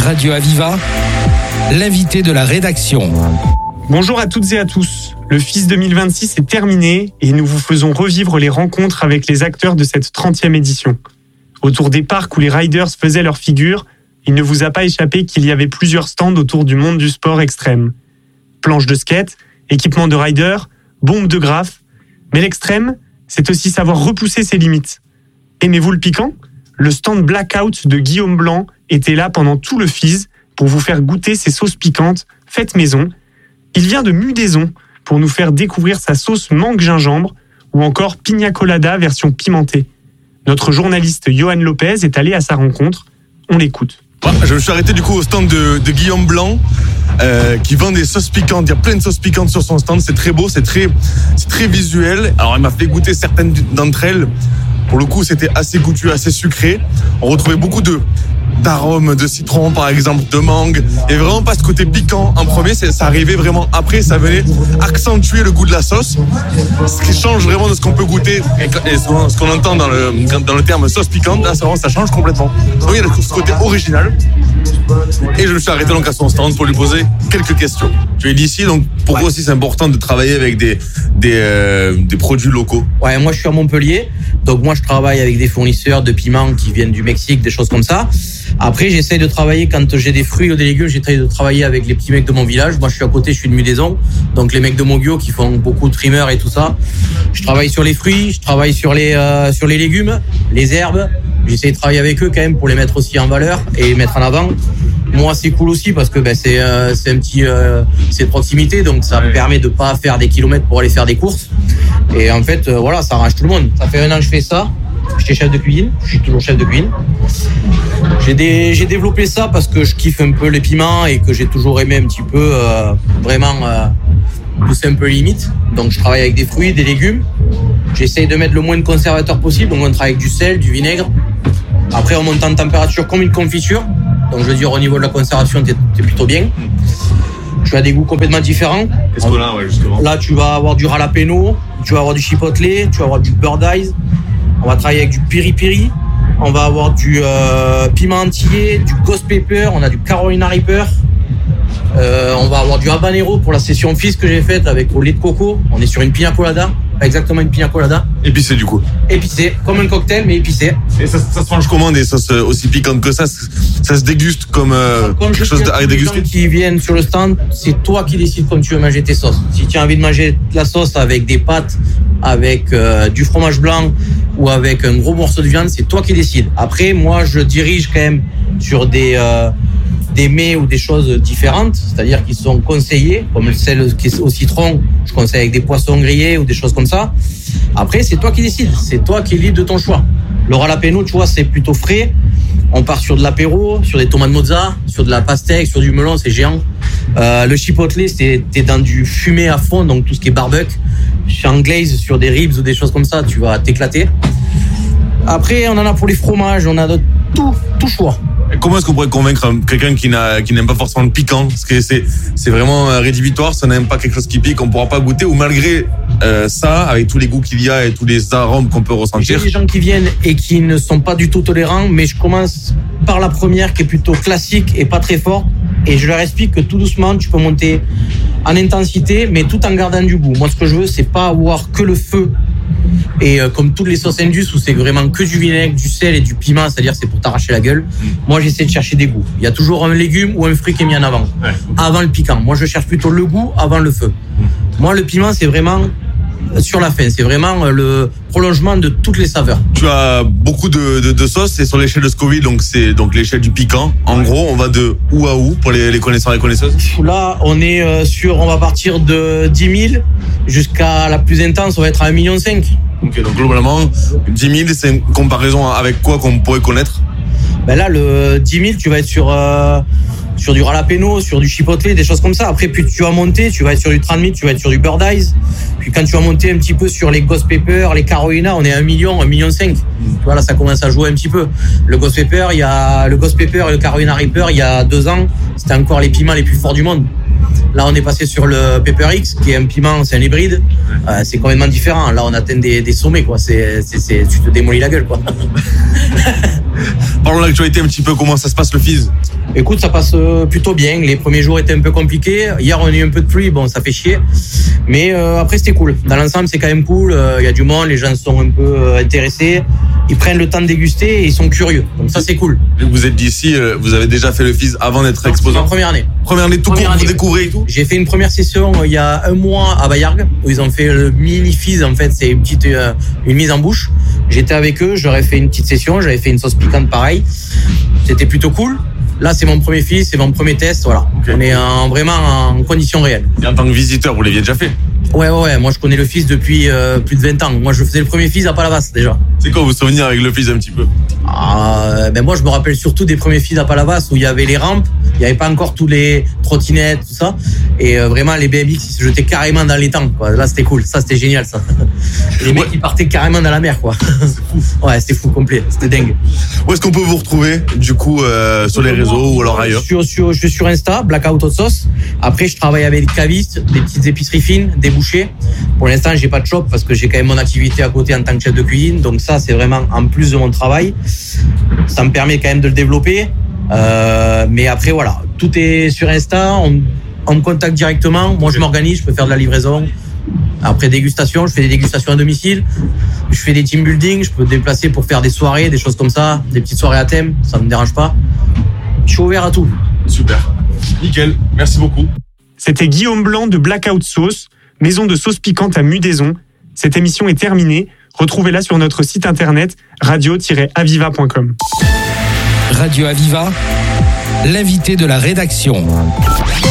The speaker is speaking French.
Radio Aviva, l'invité de la rédaction. Bonjour à toutes et à tous. Le FIS 2026 est terminé et nous vous faisons revivre les rencontres avec les acteurs de cette 30e édition. Autour des parcs où les riders faisaient leur figure, il ne vous a pas échappé qu'il y avait plusieurs stands autour du monde du sport extrême. Planches de skate, équipements de riders, bombes de graphes. Mais l'extrême, c'est aussi savoir repousser ses limites. Aimez-vous le piquant ? Le stand Blackout de Guillaume Blanc était là pendant tout le FIS pour vous faire goûter ses sauces piquantes faites maison. Il vient de Mudaison pour nous faire découvrir sa sauce mangue gingembre ou encore pina colada version pimentée. Notre journaliste Johan Lopez est allé à sa rencontre. On l'écoute. Je me suis arrêté du coup au stand de Guillaume Blanc qui vend des sauces piquantes. Il y a plein de sauces piquantes sur son stand. C'est très beau, c'est très visuel. Alors il m'a fait goûter certaines d'entre elles. Pour le coup, c'était assez goûtu, assez sucré. On retrouvait beaucoup d'arômes de citron, par exemple, de mangue. Et vraiment pas ce côté piquant en premier. Ça arrivait vraiment après. Ça venait accentuer le goût de la sauce. Ce qui change vraiment de ce qu'on peut goûter et ce qu'on entend dans le terme sauce piquante. Là, ça change complètement. Donc, il y a ce côté original. Et je me suis arrêté donc à son stand pour lui poser quelques questions. Tu es d'ici, donc pourquoi aussi c'est important de travailler avec des produits locaux ? Ouais, moi je suis à Montpellier, donc moi je travaille avec des fournisseurs de piments qui viennent du Mexique, des choses comme ça. Après j'essaie de travailler, quand j'ai des fruits ou des légumes, j'essaie de travailler avec les petits mecs de mon village. Moi je suis à côté, je suis de Mudaison, donc les mecs de Mogio qui font beaucoup de trimeurs et tout ça. Je travaille sur les fruits, je travaille sur les légumes, les herbes. J'essaie de travailler avec eux quand même pour les mettre aussi en valeur et les mettre en avant. Moi, c'est cool aussi parce que c'est un petit c'est de proximité, donc ça me permet de pas faire des kilomètres pour aller faire des courses. Et en fait, voilà, ça arrange tout le monde. Ça fait 1 an que je fais ça. J'étais chef de cuisine, je suis toujours chef de cuisine. J'ai développé ça parce que je kiffe un peu les piments et que j'ai toujours aimé un petit peu vraiment pousser un peu les limites. Donc je travaille avec des fruits, des légumes. J'essaye de mettre le moins de conservateurs possible. Donc on travaille avec du sel, du vinaigre. Après on monte en température comme une confiture. Donc je veux dire au niveau de la conservation t'es plutôt bien. Tu as des goûts complètement différents. Qu'est-ce qu'on a, ouais, justement ? Là tu vas avoir du jalapeno, tu vas avoir du chipotle, tu vas avoir du bird eyes. On va travailler avec du piri-piri. On va avoir du piment entier, du ghost pepper, on a du Carolina Reaper. On va avoir du habanero pour la session FIS que j'ai faite avec au lait de coco. On est sur une pina colada, pas exactement une pina colada. Épicé du coup. Épicé, comme un cocktail mais épicé. Et ça se mange comment des sauces aussi piquantes que ça ? Ça se déguste comme quelque chose à déguster ? Les gens qui viennent sur le stand, c'est toi qui décides comme tu veux manger tes sauces. Si tu as envie de manger la sauce avec des pâtes, avec du fromage blanc ou avec un gros morceau de viande, c'est toi qui décides. Après, moi, je dirige quand même sur des mets ou des choses différentes, c'est-à-dire qui sont conseillés, comme celle qui est au citron, je conseille avec des poissons grillés ou des choses comme ça. Après, c'est toi qui décides, c'est toi qui es libre de ton choix. Le jalapeno, tu vois, c'est plutôt frais. On part sur de l'apéro, sur des tomates mozza, sur de la pastèque, sur du melon, c'est géant. Le chipotle, t'es dans du fumé à fond, donc tout ce qui est barbecue. Chez Anglaise, sur des ribs ou des choses comme ça, tu vas t'éclater. Après, on en a pour les fromages, on a de tout choix. Comment est-ce qu'on pourrait convaincre quelqu'un qui n'aime pas forcément le piquant ? Parce que c'est vraiment rédhibitoire, si on n'aime pas quelque chose qui pique, on ne pourra pas goûter, ou malgré ça, avec tous les goûts qu'il y a et tous les arômes qu'on peut ressentir. J'ai des gens qui viennent et qui ne sont pas du tout tolérants, mais je commence par la première qui est plutôt classique et pas très forte, et je leur explique que tout doucement, tu peux monter en intensité, mais tout en gardant du goût. Moi, ce que je veux, c'est pas avoir que le feu. Et comme toutes les sauces indus où c'est vraiment que du vinaigre, du sel et du piment, c'est-à-dire c'est pour t'arracher la gueule. Moi j'essaie de chercher des goûts. Il y a toujours un légume ou un fruit qui est mis en avant, avant le piquant. Moi je cherche plutôt le goût avant le feu. Moi le piment c'est vraiment sur la fin, c'est vraiment le prolongement de toutes les saveurs. Tu as beaucoup de sauces, c'est sur l'échelle de Scoville, donc c'est donc l'échelle du piquant. En gros, on va de où à où pour les connaisseurs et les connaisseuses ? Là, on est on va partir de 10 000 jusqu'à la plus intense, on va être à 1,5 million. Ok, donc globalement, 10 000, c'est une comparaison avec quoi qu'on pourrait connaître ? Ben là, le 10 000, tu vas être sur du jalapeno, sur du chipotle, des choses comme ça. Après, plus tu vas monter, tu vas être sur du 30 000, tu vas être sur du bird eyes. Puis quand tu vas monter un petit peu sur les ghost pepper, les Carolina, on est à 1 million, 1,5 million. Tu vois, là, ça commence à jouer un petit peu. Le ghost pepper, il y a le ghost pepper et le Carolina Reaper, il y a 2 ans, c'était encore les piments les plus forts du monde. Là, on est passé sur le Pepper X, qui est un piment, c'est un hybride. C'est complètement différent. Là, on atteint des sommets, quoi. Tu te démolis la gueule, quoi. Parlons de l'actualité un petit peu, comment ça se passe le FIS? Écoute, ça passe plutôt bien. Les premiers jours étaient un peu compliqués. Hier, on a eu un peu de pluie, bon, ça fait chier. Mais après, c'était cool. Dans l'ensemble, c'est quand même cool. Il y a du monde, les gens sont un peu intéressés. Ils prennent le temps de déguster et ils sont curieux. Donc ça, c'est cool. Vous êtes d'ici, vous avez déjà fait le FIS avant d'être exposant? C'est ma première année. Première année tout court, vous découvrez et tout? J'ai fait une première session il y a un mois à Bayargues, où ils ont fait le mini FIS. En fait, c'est une mise en bouche. J'étais avec eux, j'aurais fait une petite session, j'avais fait une sauce piquante pareil. C'était plutôt cool. Là, c'est mon premier FIS, c'est mon premier test, voilà. Okay. On est vraiment en conditions réelles. Et en tant que visiteur, vous l'aviez déjà fait? Ouais. Moi, je connais le FIS depuis plus de 20 ans. Moi, je faisais le premier FIS à Palavas, déjà. C'est quoi vos souvenirs avec le FIS un petit peu? Moi, je me rappelle surtout des premiers FIS à Palavas où il y avait les rampes, il n'y avait pas encore tous les trottinettes, tout ça. Et vraiment, les BMX, ils se jetaient carrément dans l'étang, quoi. Là, c'était cool. Ça, c'était génial, ça. Les mecs, ils partaient carrément dans la mer, quoi. C'est fou. Ouais, c'était fou, complet. C'était dingue. Où est-ce qu'on peut vous retrouver, du coup, sur les réseaux ou alors ailleurs? Je suis sur Insta, Blackout Hot Sauce. Après, je travaille avec des cavistes, des petites épiceries fines, des bouchers. Pour l'instant, j'ai pas de shop parce que j'ai quand même mon activité à côté en tant que chef de cuisine. Donc ça, c'est vraiment en plus de mon travail. Ça me permet quand même de le développer. Mais après, voilà, tout est sur Insta. On me contacte directement. Moi, je m'organise, je peux faire de la livraison. Après dégustation, je fais des dégustations à domicile. Je fais des team building. Je peux me déplacer pour faire des soirées, des choses comme ça, des petites soirées à thème. Ça me dérange pas. Je suis ouvert à tout. Super. Nickel. Merci beaucoup. C'était Guillaume Blanc de Blackout Sauce, maison de sauce piquante à Mudaison. Cette émission est terminée. Retrouvez-la sur notre site internet radio-aviva.com. Radio Aviva, l'invité de la rédaction.